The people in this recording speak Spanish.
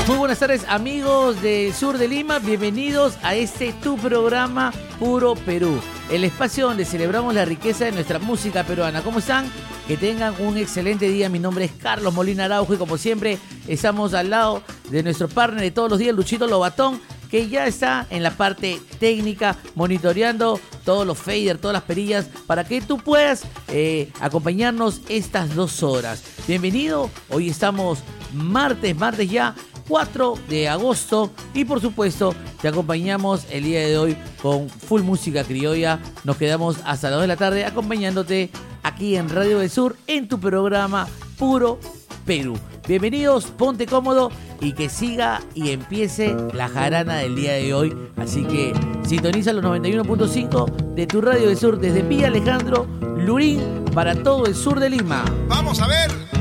Muy buenas tardes, amigos del sur de Lima. Bienvenidos a tu programa Puro Perú, el espacio donde celebramos la riqueza de nuestra música peruana. ¿Cómo están? Que tengan un excelente día. Mi nombre es Carlos Molina Araujo y como siempre estamos al lado de nuestro partner de todos los días, Luchito Lobatón, que ya está en la parte técnica monitoreando todos los faders, todas las perillas, para que tú puedas acompañarnos estas 2 horas. Bienvenido, hoy estamos martes ya, 4 de agosto, y por supuesto te acompañamos el día de hoy con full música criolla. Nos quedamos hasta las 2 de la tarde acompañándote aquí en Radio del Sur en tu programa Puro Perú. Bienvenidos, ponte cómodo y que siga y empiece la jarana del día de hoy. Así que sintoniza los 91.5 de tu Radio del Sur desde Villa Alejandro, Lurín, para todo el sur de Lima. ¡Vamos a ver!